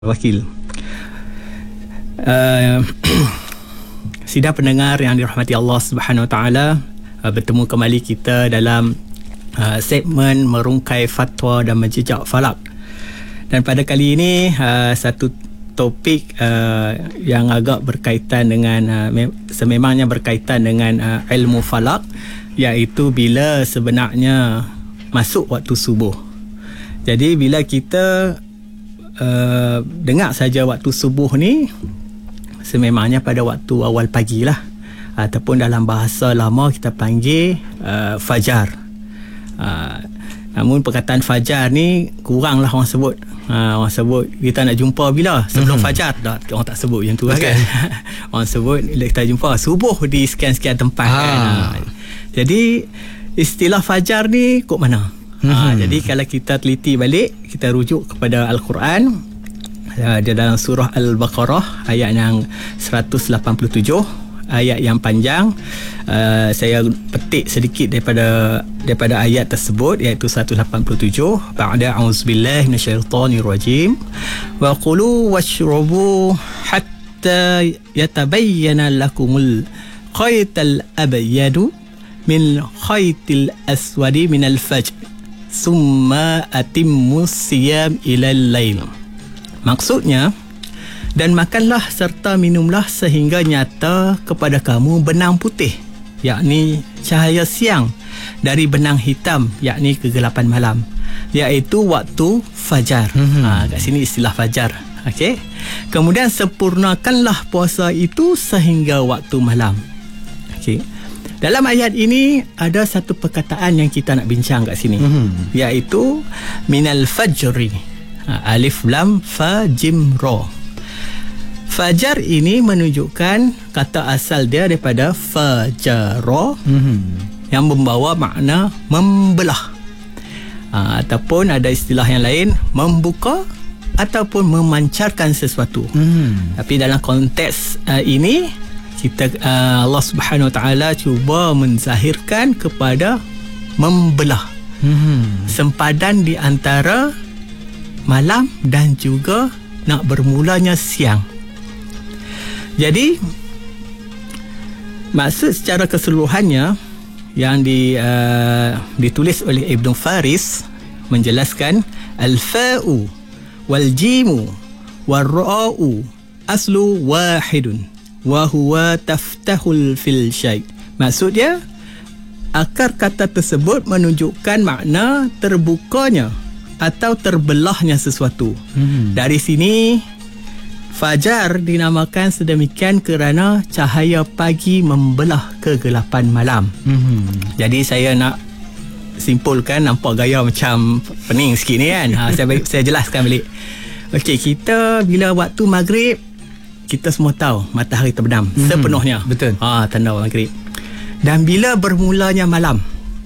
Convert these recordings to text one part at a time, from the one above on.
Wakil. Sidang pendengar yang dirahmati Allah Subhanahu Wa Taala, bertemu kembali kita dalam segmen merungkai fatwa dan menjejak falak. Dan pada kali ini satu topik yang agak berkaitan dengan sememangnya berkaitan dengan ilmu falak, iaitu bila sebenarnya masuk waktu subuh. Jadi bila kita dengar saja waktu subuh ni, sememangnya pada waktu awal pagi lah, ataupun dalam bahasa lama kita panggil fajar. Namun perkataan fajar ni kurang lah orang sebut. Orang sebut kita nak jumpa bila sebelum fajar, orang tak sebut macam tu lah kan. Orang sebut bila kita jumpa subuh di sekian-sekian tempat kan. Jadi istilah fajar ni kok mana? Jadi kalau kita teliti balik, kita rujuk kepada Al-Quran, dia dalam surah Al-Baqarah ayat yang 187, ayat yang panjang. Saya petik sedikit daripada ayat tersebut, iaitu 187. Ba'da a'udzubillahi minasyaitonirrajim. Wa qulu washrabu hatta yatabayyana lakumul khaytal abyadu min khaytil aswadi minal fajr summa atimmus siyam ilal lail. Maksudnya, dan makanlah serta minumlah sehingga nyata kepada kamu benang putih, yakni cahaya siang, dari benang hitam, yakni kegelapan malam, iaitu waktu fajar. Kat sini istilah fajar. Okey. Kemudian sempurnakanlah puasa itu sehingga waktu malam. Okey. Dalam ayat ini ada satu perkataan yang kita nak bincang kat sini, iaitu minal fajri. Alif lam fa jim ra. Fajar ini menunjukkan kata asal dia daripada fajara, yang membawa makna membelah, ataupun ada istilah yang lain membuka ataupun memancarkan sesuatu. Tapi dalam konteks ini, kita Allah Subhanahu Wa Taala cuba menzahirkan kepada membelah, sempadan di antara malam dan juga nak bermulanya siang. Jadi maksud secara keseluruhannya yang ditulis oleh Ibn Faris menjelaskan, al-fa'u wal jimu wal ra'u aslu wahidun wa huwa taftahul fil syai'. Maksudnya, akar kata tersebut menunjukkan makna terbukanya atau terbelahnya sesuatu. Dari sini fajar dinamakan sedemikian kerana cahaya pagi membelah kegelapan malam. Jadi saya nak simpulkan, nampak gaya macam pening sikit ni kan. Saya jelaskan balik. Okey, kita bila waktu maghrib, kita semua tahu matahari terbenam sepenuhnya. Betul. Tanda maghrib. Dan bila bermulanya malam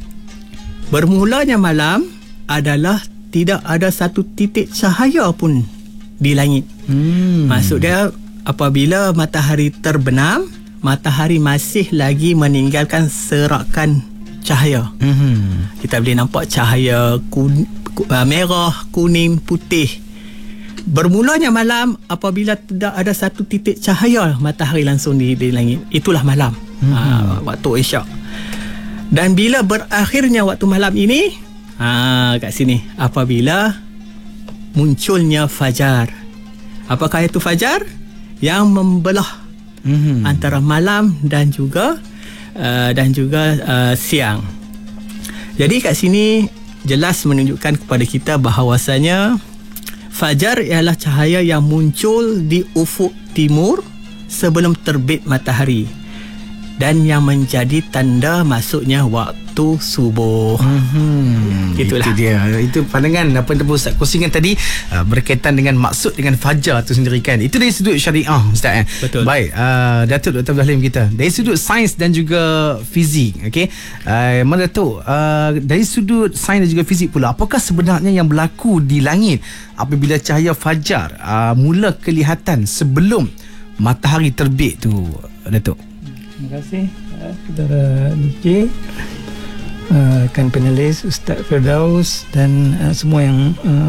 adalah tidak ada satu titik cahaya pun di langit. Maksud dia, apabila matahari terbenam, matahari masih lagi meninggalkan serakan cahaya. Kita boleh nampak cahaya merah, kuning, putih. Bermulanya malam apabila tidak ada satu titik cahaya matahari langsung di langit. Itulah malam, waktu isyak. Dan bila berakhirnya waktu malam ini, kat sini, apabila munculnya fajar. Apakah itu fajar? Yang membelah antara malam dan juga siang. Jadi kat sini jelas menunjukkan kepada kita bahawasanya fajar ialah cahaya yang muncul di ufuk timur sebelum terbit matahari, dan yang menjadi tanda masuknya waktu subuh. Itulah. Itu dia. Itu pandangan apa yang Ustaz kongsikan tadi, berkaitan dengan maksud dengan fajar itu sendiri kan. Itu dari sudut syariah, Ustaz. Betul. Baik, Datuk Dr. Ibrahim kita, dari sudut sains dan juga fizik. Okey. Mana Datuk, dari sudut sains dan juga fizik pula, apakah sebenarnya yang berlaku di langit apabila cahaya fajar mula kelihatan sebelum matahari terbit tu, Datuk? Terima kasih saudara DJ, kan panelis Ustaz Firdaus dan semua yang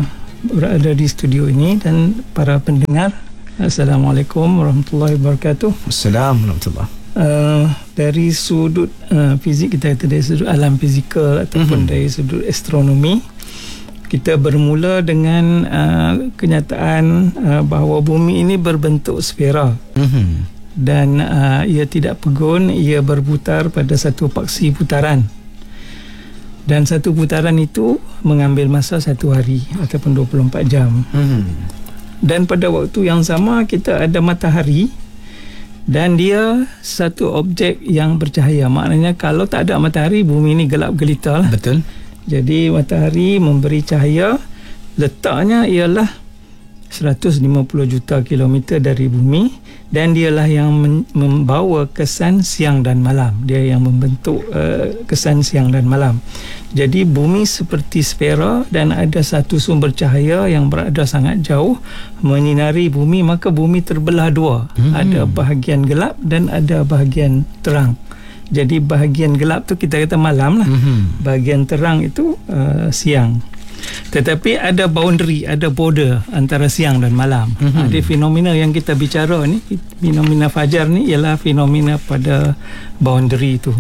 berada di studio ini dan para pendengar. Assalamualaikum warahmatullahi wabarakatuh. Assalamualaikum warahmatullahi. Dari sudut fizik, kita kata dari sudut alam fizikal ataupun dari sudut astronomi, kita bermula dengan kenyataan bahawa bumi ini berbentuk sfera. Dan ia tidak pegun, ia berputar pada satu paksi putaran. Dan satu putaran itu mengambil masa 1 hari ataupun 24 jam. Dan pada waktu yang sama kita ada matahari, dan dia satu objek yang bercahaya. Maknanya kalau tak ada matahari, bumi ini gelap gelita lah. Betul. Jadi matahari memberi cahaya, letaknya ialah 150 juta kilometer dari bumi, dan dialah yang membawa kesan siang dan malam. Dia yang membentuk kesan siang dan malam. Jadi bumi seperti sfera dan ada satu sumber cahaya yang berada sangat jauh menyinari bumi, maka bumi terbelah dua. Ada bahagian gelap dan ada bahagian terang. Jadi bahagian gelap tu kita kata malam lah. Bahagian terang itu siang. Tetapi ada boundary, ada border antara siang dan malam. Jadi fenomena yang kita bicara ni, fenomena fajar ni, ialah fenomena pada boundary itu.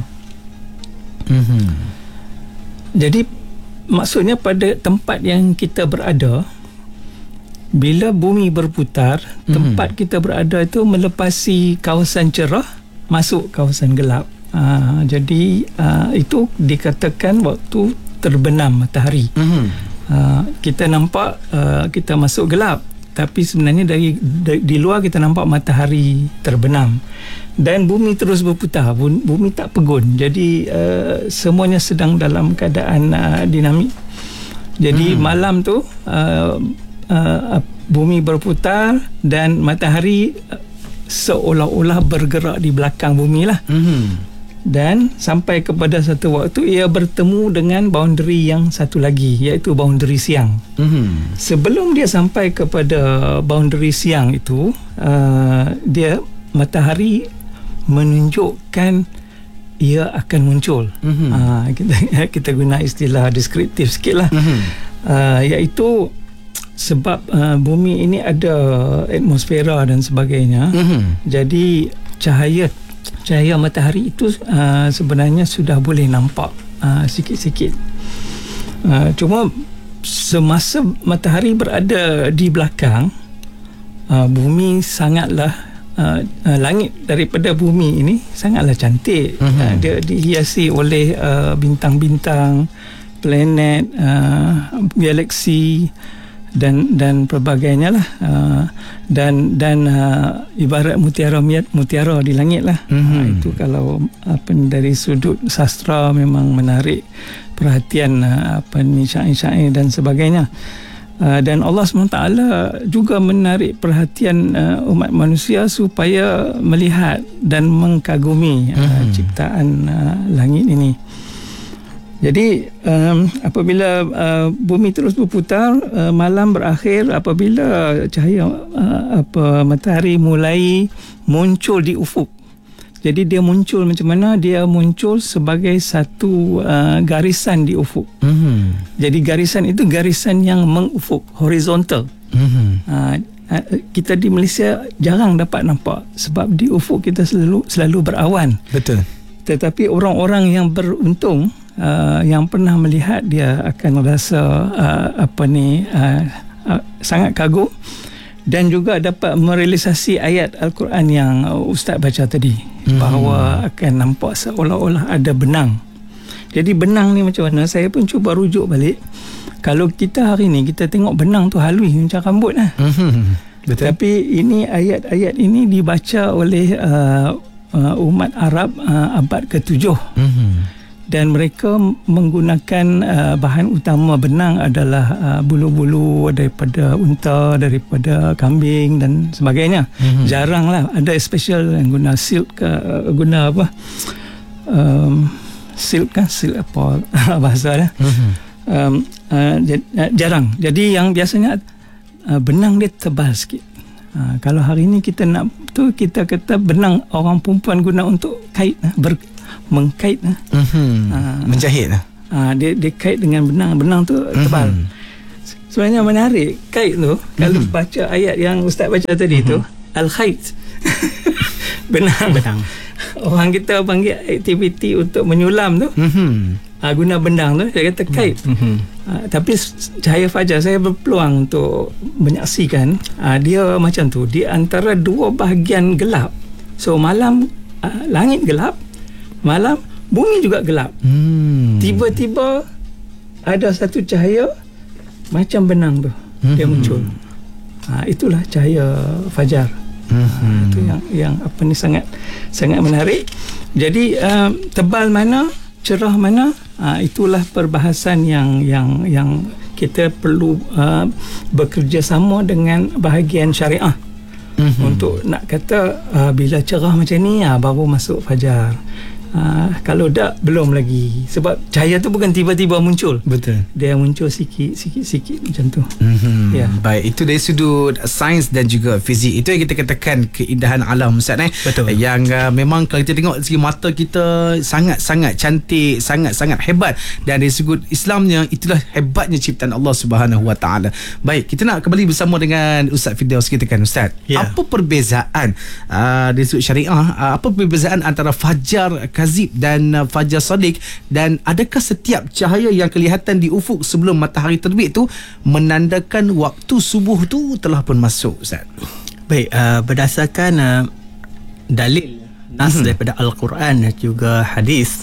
Jadi maksudnya pada tempat yang kita berada, bila bumi berputar, tempat kita berada itu melepasi kawasan cerah, masuk kawasan gelap. Jadi itu dikatakan waktu terbenam matahari. Kita nampak kita masuk gelap, tapi sebenarnya di luar kita nampak matahari terbenam. Dan bumi terus berputar, bumi tak pegun. Jadi semuanya sedang dalam keadaan dinamik. Jadi malam tu bumi berputar dan matahari seolah-olah bergerak di belakang bumi lah. Dan sampai kepada satu waktu ia bertemu dengan boundary yang satu lagi, iaitu boundary siang. Sebelum dia sampai kepada boundary siang itu, dia matahari menunjukkan ia akan muncul. Kita guna istilah deskriptif sikit lah. Iaitu sebab bumi ini ada atmosfera dan sebagainya. Jadi cahaya matahari itu sebenarnya sudah boleh nampak sikit-sikit. Cuma semasa matahari berada di belakang, bumi sangatlah langit daripada bumi ini sangatlah cantik. Dia dihiasi oleh bintang-bintang, planet, galaksi dan pelbagainya lah. Dan ibarat mutiara di langit lah. Itu kalau dari sudut sastra memang menarik perhatian syair-syair dan sebagainya. Dan Allah SWT juga menarik perhatian umat manusia supaya melihat dan mengkagumi ciptaan langit ini. Jadi apabila bumi terus berputar, malam berakhir apabila cahaya matahari mulai muncul di ufuk. Jadi dia muncul macam mana? Dia muncul sebagai satu garisan di ufuk. Jadi garisan itu garisan yang mengufuk, horizontal. Kita di Malaysia jarang dapat nampak sebab di ufuk kita selalu berawan. Betul. Tetapi orang-orang yang beruntung, yang pernah melihat, dia akan rasa sangat kagum dan juga dapat merealisasi ayat Al-Quran yang Ustaz baca tadi, bahawa akan nampak seolah-olah ada benang. Jadi benang ni macam mana? Saya pun cuba rujuk balik. Kalau kita hari ni kita tengok benang tu halus macam rambut lah. Betul. Tapi ini ayat-ayat ini dibaca oleh umat Arab abad ke-7. Dan mereka menggunakan bahan utama benang adalah bulu-bulu daripada unta, daripada kambing dan sebagainya. Jaranglah ada special yang guna silk, guna apa? Silk apa bahasa dia? Jarang. Jadi yang biasanya benang dia tebal sikit. Kalau hari ni kita nak tu, kita kata benang orang perempuan guna untuk kait, mengkait, menjahit. Dia kait dengan benang tu tebal. sebenarnya menarik. Kait tu, kalau baca ayat yang Ustaz baca tadi tu, al-khait. Benang. Orang kita panggil aktiviti untuk menyulam tu. Guna benang tu, dia kata kait. Tapi cahaya fajar, saya berpeluang untuk menyaksikan dia macam tu, di antara dua bahagian gelap. So malam langit gelap, malam bumi juga gelap. Tiba-tiba ada satu cahaya macam benang tu, dia muncul. Itulah cahaya fajar. Itu yang apa ni, sangat menarik. Jadi tebal mana, cerah mana, itulah perbahasan yang kita perlu bekerjasama dengan bahagian syariah untuk nak kata bila cerah macam ni baru masuk fajar. Kalau tak, belum lagi. Sebab cahaya tu bukan tiba-tiba muncul. Betul. Dia muncul sikit macam tu. Ya. Baik, itu dari sudut sains dan juga fizik. Itu yang kita katakan keindahan alam, Ustaz. Betul. Yang memang kalau kita tengok segi mata kita sangat-sangat cantik, sangat-sangat hebat. Dan dari sudut Islamnya, itulah hebatnya ciptaan Allah Subhanahu Wa Taala. Baik, kita nak kembali bersama dengan Ustaz Firdaus. Kita kan, Ustaz, apa perbezaan dari sudut syariah, apa perbezaan antara fajar kazib dan fajar sadiq, dan adakah setiap cahaya yang kelihatan di ufuk sebelum matahari terbit tu menandakan waktu subuh tu telah pun masuk, Ustaz? Baik, berdasarkan dalil nas daripada Al-Quran dan juga hadis,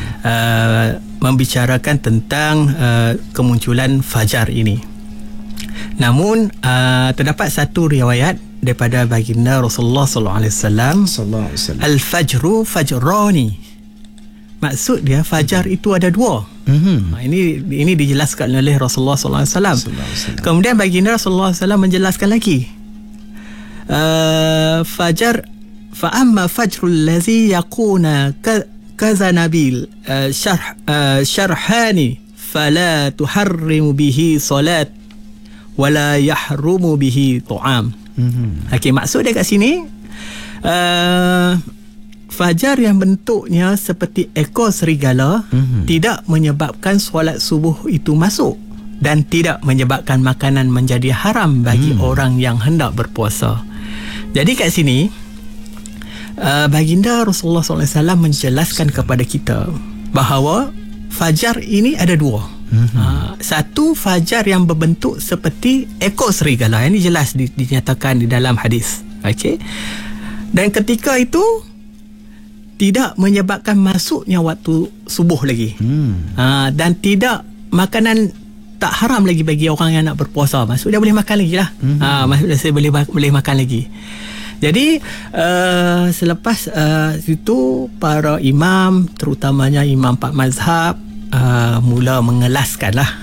membicarakan tentang kemunculan fajar ini. Namun terdapat satu riwayat daripada baginda Rasulullah sallallahu alaihi wasallam, al-fajru fajrani. Maksud dia fajar itu ada dua. Ini dijelaskan oleh Rasulullah sallallahu alaihi wasallam. Kemudian baginda Rasulullah sallallahu alaihi wasallam menjelaskan lagi, fajar fa amma fajrul ladzi yakuna kazanabil syarhani fala tuharrimu bihi salat wala yahrumu bihi tu'am. Okey, maksud dia kat sini, fajar yang bentuknya seperti ekor serigala tidak menyebabkan solat subuh itu masuk, dan tidak menyebabkan makanan menjadi haram bagi orang yang hendak berpuasa. Jadi kat sini baginda Rasulullah SAW menjelaskan kepada kita bahawa fajar ini ada dua. Satu, fajar yang berbentuk seperti ekor serigala. Ini jelas dinyatakan di dalam hadis. Okey. Dan ketika itu tidak menyebabkan masuknya waktu subuh lagi. Dan tidak, makanan tak haram lagi bagi orang yang nak berpuasa. Maksudnya boleh makan lagi lah. Maksudnya saya boleh makan lagi. Jadi selepas itu para imam, terutamanya imam 4 mazhab, mula mengelaskan lah,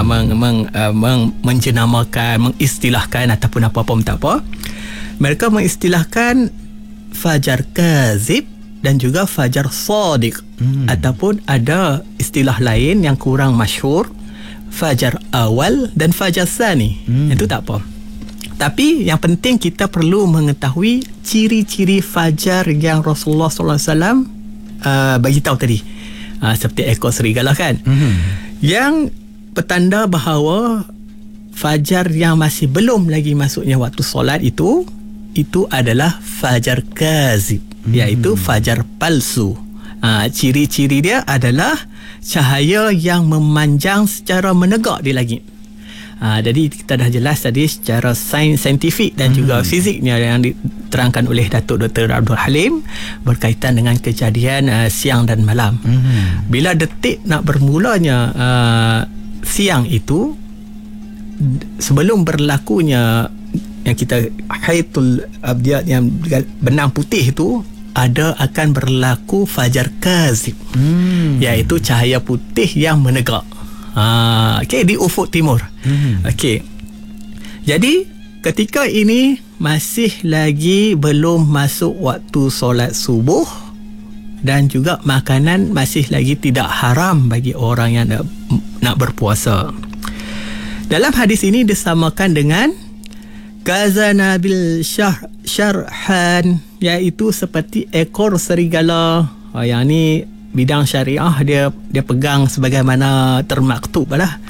menjenamakan, mengistilahkan ataupun apa-apa tak apa. Mereka mengistilahkan fajar kazib dan juga fajar sadiq, ataupun ada istilah lain yang kurang masyhur, fajar awal dan fajar sani. Itu tak apa. Tapi yang penting kita perlu mengetahui ciri-ciri fajar yang Rasulullah SAW bagi tahu tadi. Seperti ekor serigala kan, yang petanda bahawa fajar yang masih belum lagi masuknya waktu solat itu adalah fajar kazib, iaitu fajar palsu. Ciri-ciri dia adalah cahaya yang memanjang secara menegak di langit. Jadi kita dah jelas tadi secara saintifik dan juga fiziknya yang diterangkan oleh Datuk Dr. Abdul Halim berkaitan dengan kejadian siang dan malam. Bila detik nak bermulanya siang itu, sebelum berlakunya yang kita haitul abdiyat, yang benang putih itu, akan berlaku fajar kazib, iaitu cahaya putih yang menegak. Okey, di ufuk timur. Okey. Jadi ketika ini masih lagi belum masuk waktu solat subuh, dan juga makanan masih lagi tidak haram bagi orang yang nak berpuasa. Dalam hadis ini disamakan dengan kazanabil syarhan, iaitu seperti ekor serigala. Yang ni bidang syariah dia pegang sebagaimana termaktub lah.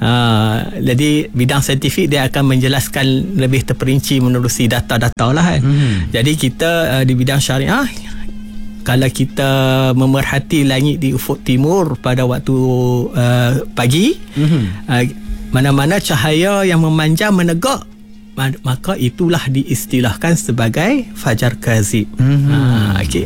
Jadi bidang saintifik dia akan menjelaskan lebih terperinci menerusi data-data lah kan. Jadi kita di bidang syariah, kalau kita memerhati langit di ufuk timur pada waktu pagi, mana-mana cahaya yang memanjang menegak, maka itulah diistilahkan sebagai fajar kazib. Okay.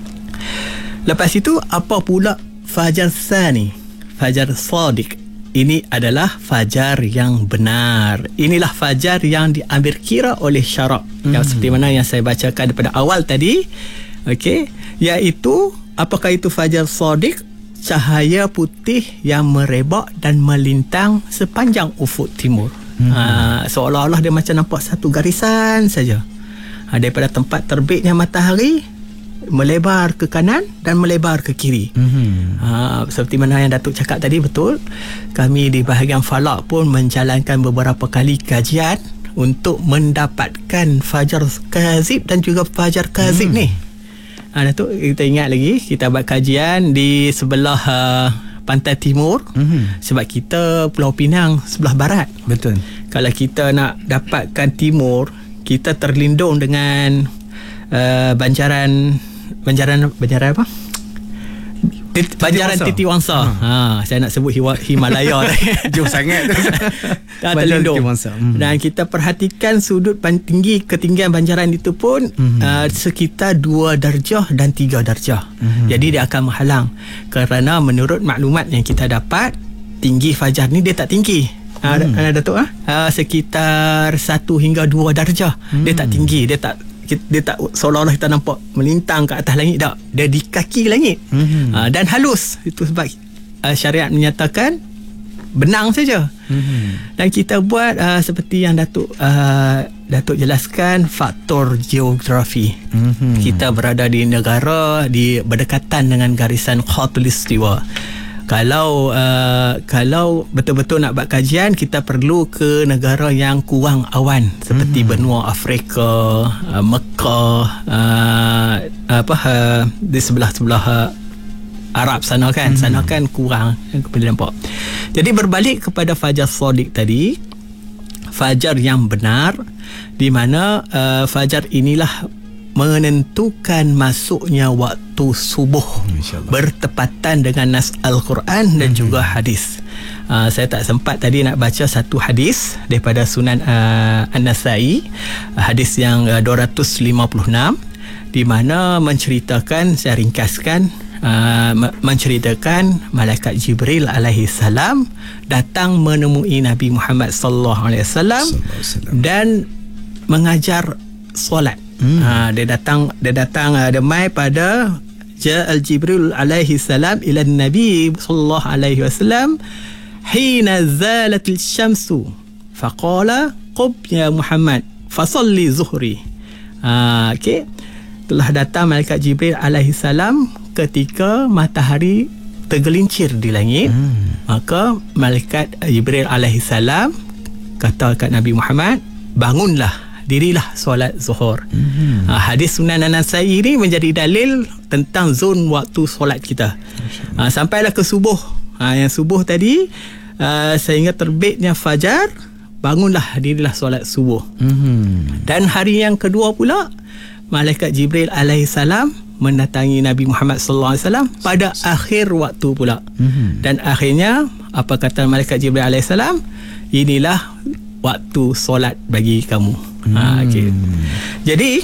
Lepas itu apa pula fajar sani, fajar sadiq? Ini adalah fajar yang benar. Inilah fajar yang diambil kira oleh syarak, yang seperti mana yang saya bacakan daripada awal tadi. Okey, iaitu apakah itu fajar sadiq? Cahaya putih yang merebak dan melintang sepanjang ufuk timur. Seolah-olah dia macam nampak satu garisan saja. Daripada tempat terbitnya matahari, melebar ke kanan dan melebar ke kiri. Seperti mana yang Datuk cakap tadi, betul. Kami di bahagian falak pun menjalankan beberapa kali kajian untuk mendapatkan fajar kazib dan juga fajar kazib ni. Datuk, kita ingat lagi kita buat kajian di sebelah pantai timur, sebab kita Pulau Pinang sebelah barat. Betul. Kalau kita nak dapatkan timur, kita terlindung dengan banjaran apa? Banjaran Titi Wangsa. Saya nak sebut Himalaya jauh sangat. Terlindung. Dan kita perhatikan sudut tinggi ketinggian banjaran itu pun sekitar 2 darjah dan 3 darjah. Jadi dia akan menghalang, kerana menurut maklumat yang kita dapat, tinggi fajar ni dia tak tinggi. Datuk sekitar 1 hingga 2 darjah. Dia tak tinggi, dia tak seolah-olah kita nampak melintang ke atas langit. Tak, dia di kaki langit. Dan halus. Itu sebab syariat menyatakan benang saja. Dan kita buat seperti yang Datuk jelaskan, faktor geografi. Kita berada di negara berdekatan dengan garisan khatulistiwa. Kalau betul-betul nak buat kajian, kita perlu ke negara yang kurang awan, seperti benua Afrika, Mekah, di sebelah Arab sana kan. Sana kan kurang, boleh nampak. Jadi berbalik kepada fajar shadiq tadi, fajar yang benar, di mana fajar inilah menentukan masuknya waktu subuh, bertepatan dengan nas Al-Quran dan juga hadis. Saya tak sempat tadi nak baca satu hadis daripada Sunan An-Nasai, hadis yang 256, di mana menceritakan, saya ringkaskan, menceritakan malaikat Jibril alaihi salam datang menemui Nabi Muhammad sallallahu alaihi wasallam dan mengajar solat. Dia datang mai pada Ja'al Jibril alaihi salam ila Nabi sallallahu alaihi wasallam hina zalatil syamsu faqala qub ya Muhammad fasalli zuhri. Okey, telah datang malaikat Jibril alaihi salam ketika matahari tergelincir di langit. Maka malaikat Jibril alaihi salam kata kat Nabi Muhammad, bangunlah, dirilah solat zuhur. Hadis Sunan An-Nasai ini menjadi dalil tentang zon waktu solat kita. Sampailah ke subuh. Yang subuh tadi, sehingga terbitnya fajar, bangunlah, dirilah solat subuh. Dan hari yang kedua pula, malaikat Jibril alaihi salam mendatangi Nabi Muhammad sallallahu alaihi wasallam pada akhir waktu pula. Dan akhirnya apa kata malaikat Jibril alaihi salam? Inilah waktu solat bagi kamu. Okay. Jadi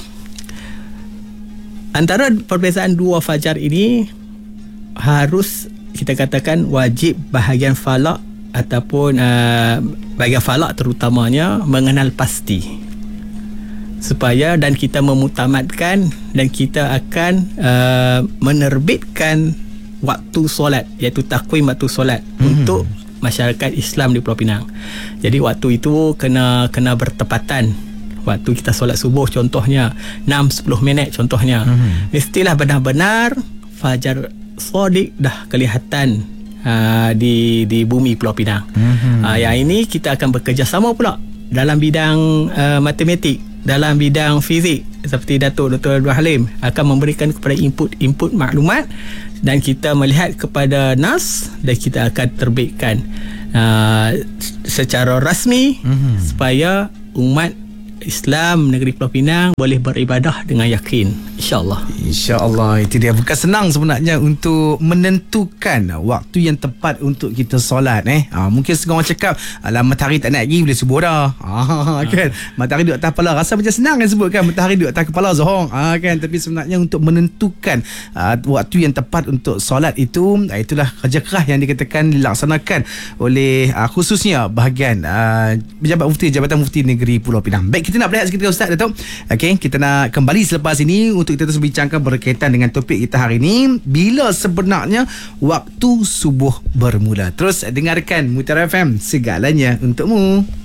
antara perbezaan dua fajar ini harus kita katakan wajib bahagian falak ataupun bahagian falak terutamanya mengenal pasti, supaya dan kita memutamatkan dan kita akan menerbitkan waktu solat, iaitu takwim waktu solat untuk masyarakat Islam di Pulau Pinang. Jadi waktu itu kena bertepatan. Waktu kita solat subuh contohnya 6-10 minit contohnya. Mestilah benar-benar fajar shadiq dah kelihatan di bumi Pulau Pinang. Yang ini kita akan bekerjasama pula dalam bidang matematik, dalam bidang fizik, seperti Dr. Abdul Halim akan memberikan kepada input maklumat, dan kita melihat kepada nas dan kita akan terbitkan. secara rasmi supaya umat Islam negeri Pulau Pinang boleh beribadah dengan yakin, insya-Allah. InsyaAllah. Itu dia. Bukan senang sebenarnya untuk menentukan waktu yang tepat untuk kita solat. Mungkin setengah orang cakap, alah matahari tak naik lagi, boleh subuh dah. Kan? Matahari duduk atas kepala. Rasa macam senang kan sebut kan, matahari duduk atas kepala Zohong. Kan? Tapi sebenarnya untuk menentukan waktu yang tepat untuk solat itu, itulah kerja keras yang dikatakan dilaksanakan oleh khususnya bahagian Jabatan Mufti Negeri Pulau Pinang. Baik, kita nak berehat seketika Ustaz, Datuk. Okey, kita nak kembali selepas ini untuk kita terus bincangkan berkaitan dengan topik kita hari ini, bila sebenarnya waktu subuh bermula. Terus dengarkan Mutiara FM, segalanya untukmu.